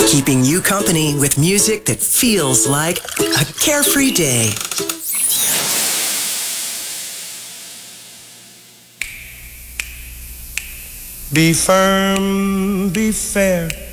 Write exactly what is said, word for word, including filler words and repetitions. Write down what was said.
keeping you company with music that feels like a carefree day. Be firm, be fair,